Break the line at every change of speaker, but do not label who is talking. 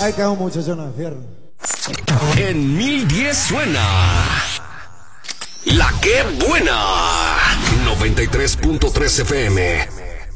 Ahí queda un muchachón de fierro.
En 1010 suena La Que Buena 93.3 FM.